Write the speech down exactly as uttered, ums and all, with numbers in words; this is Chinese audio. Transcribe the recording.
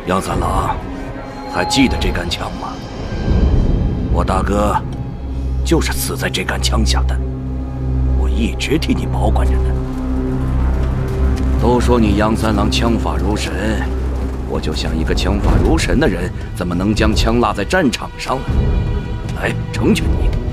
杨三郎，还记得这杆枪吗？我大哥就是死在这杆枪下的，我一直替你保管着呢。都说你杨三郎枪法如神，我就想一个枪法如神的人，怎么能将枪落在战场上呢？来，成全你。